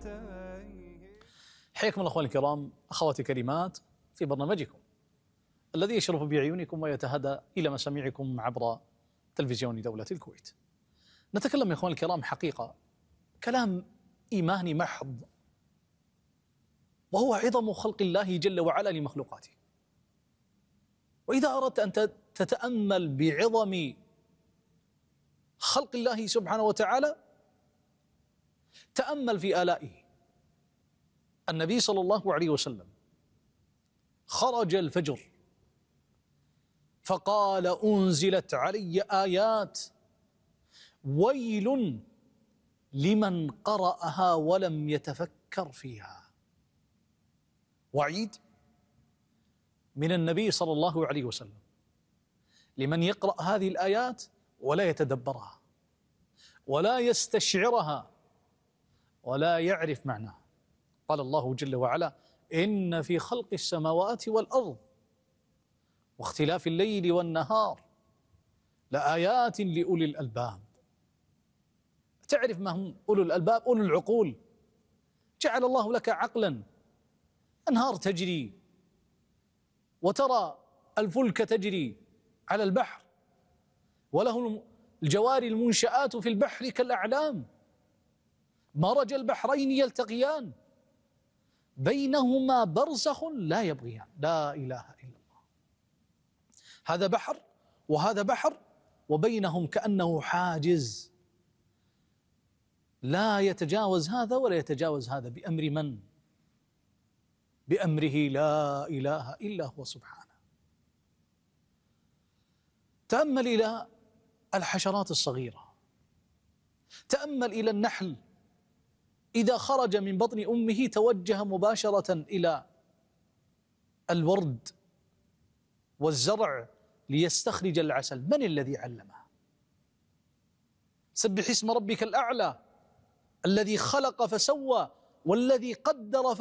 حياكم الله اخواني الكرام، اخواتي الكريمات، في برنامجكم الذي يشرف بعيونكم ويتهدى الى مسامعكم عبر تلفزيون دولة الكويت. نتكلم يا اخواني الكرام حقيقة كلام ايماني محض، وهو عظم خلق الله جل وعلا لمخلوقاته. واذا اردت ان تتامل بعظم خلق الله سبحانه وتعالى، تامل في آلائه. النبي صلى الله عليه وسلم خرج الفجر فقال: أنزلت علي آيات ويل لمن قرأها ولم يتفكر فيها. وعيد من النبي صلى الله عليه وسلم لمن يقرأ هذه الآيات ولا يتدبرها ولا يستشعرها ولا يعرف معناها. قال الله جل وعلا: إن في خلق السماوات والأرض واختلاف الليل والنهار لآيات لأولي الألباب. تعرف ما هم أولو الألباب؟ أولو العقول. جعل الله لك عقلا، أنهار تجري وترى الفلك تجري على البحر، وله الجواري المنشآت في البحر كالأعلام، مرج البحرين يلتقيان بينهما برزخ لا يبغيان. لا إله إلا الله. هذا بحر وهذا بحر، وبينهم كأنه حاجز لا يتجاوز هذا ولا يتجاوز هذا. بأمر من؟ بأمره لا إله إلا هو سبحانه. تأمل إلى الحشرات الصغيرة، تأمل إلى النحل إذا خرج من بطن أمه توجه مباشرة إلى الورد والزرع ليستخرج العسل. من الذي علمه؟ سبح اسم ربك الأعلى الذي خلق فسوى والذي قدر